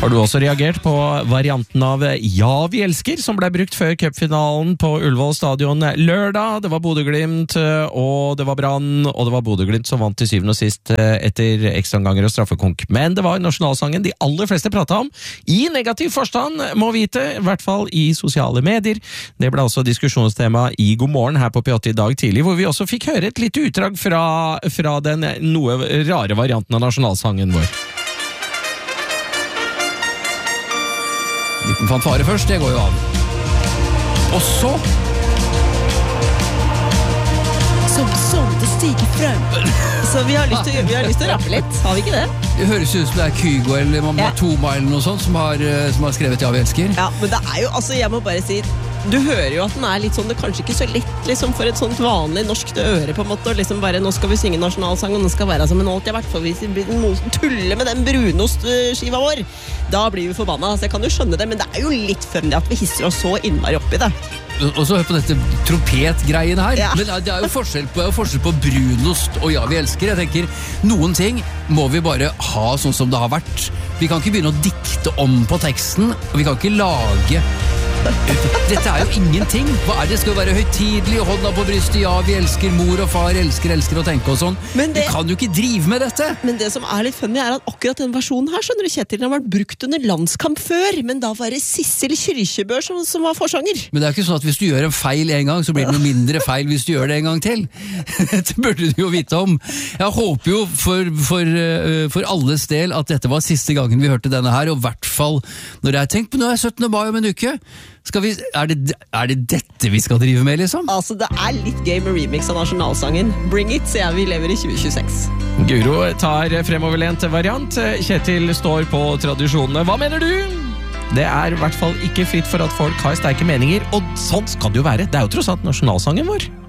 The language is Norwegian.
Har du også reagert på varianten av Ja, vi elsker, som ble brukt før cupfinalen på Ullevål stadion lørdag? Det var Bodø-Glimt, og det var Brann, og det var Bodø-Glimt som vant til syvende og sist etter ekstraomganger og straffekonk. Men det var nasjonalsangen de aller fleste pratet om, i negativ forstand, må vite, i hvert fall i sosiale medier. Det ble også diskusjonstema i God morgen her på P8 i dag tidlig, hvor vi også fikk høre et lite utdrag fra den noe rare varianten av nasjonalsangen vår. Liten fanfare først, det går jo an. Og så Som det stiger frem. Så vi har lyst til å rappe litt, har vi ikke det? Det høres ut som det Kygo eller Matoma eller noe sånt som har skrevet Ja, vi elsker. Ja, men det jo, altså jeg må bare si, du hører jo at den litt sånn, det kanskje ikke så lett liksom, for et sånt vanlig norsk øre på en måte, og liksom bare, nå skal vi synge nasjonalsang, og den skal være som en alt jeg har vært, for hvis vi tuller med den brunostskiva vår, da blir vi forbanna, så jeg kan jo skjønne det, men det jo litt funny at vi hisser oss så innmari opp i det. Og så hør på dette trompetgreiene her. Men det jo forskjell på brunost og Ja, vi elsker. Jeg tenker, noen ting må vi bare ha sånn som det har vært. Vi kan ikke begynne å dikte om på teksten, og vi kan ikke lage... Dette jo ingenting. Hva det? Skal jo være høytidelig, hånda på brystet, ja, vi elsker, mor og far elsker å tenke og sånn. Du kan jo ikke drive med dette. Men det som litt funny at akkurat den versjonen her, skjønner du, Kjetil, den har vært brukt under landskamp før, men da var det Sissel Kyrkjebø som var forsanger. Men det ikke sånn at hvis du gjør en feil en gang, så blir det noe mindre feil hvis du gjør det en gang til. Det burde du jo vite om. Jeg håper jo for alles del at dette var siste gangen vi hørte denne her, og i hvert fall når jeg tenkt på, nå 17. mai om en uke, det dette vi skal drive med, liksom? Altså, det litt gøy med remix av nasjonalsangen. Bring it, sier jeg vi lever i 2026. Guro tar fremoverlent variant. Kjetil står på tradisjonene. Hva mener du? Det i hvert fall ikke fritt for at folk har sterke meninger, og sånn skal det jo være. Det jo tross alt nasjonalsangen vår.